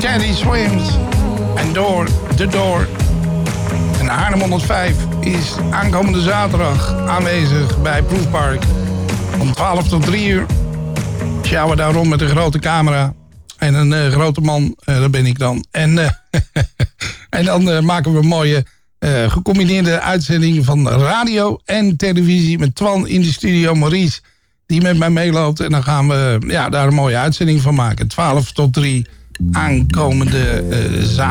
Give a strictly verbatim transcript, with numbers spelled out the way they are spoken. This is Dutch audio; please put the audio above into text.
Teddy Swims en Door the Door. En Haarlem honderdvijf is aankomende zaterdag aanwezig bij Proefpark. Om twaalf tot drie uur. Sjouwen daarom met een grote camera. En een uh, grote man, uh, dat ben ik dan. En, uh, en dan uh, maken we een mooie uh, gecombineerde uitzending van radio en televisie. Met Twan in de studio, Maurice, die met mij meeloopt. En dan gaan we ja, daar een mooie uitzending van maken. twaalf tot drie aankomende uh, zaterdag.